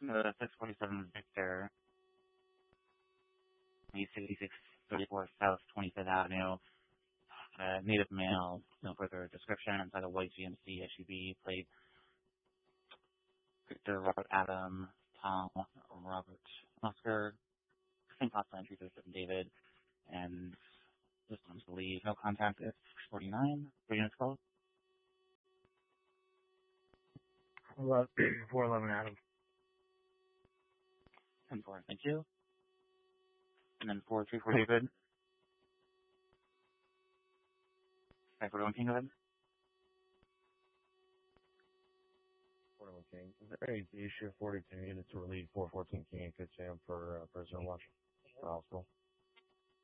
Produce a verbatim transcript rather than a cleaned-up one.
The six forty-seven Victor, sixty-six thirty-four South twenty-fifth Avenue. Uh, native male, no further description, inside a white G M C S U V, plate Victor Robert Adam, Tom Robert Oscar, same cost entry to David, and this one's to leave. No contact at six forty-nine. Three units called. four eleven Adam. ten four, thank you. And then four three four David. five four one King, go ahead. forty-one King. Is there any issue forty-two units to relieve four fourteen King and Good Sam for uh, prisoner watch for hospital?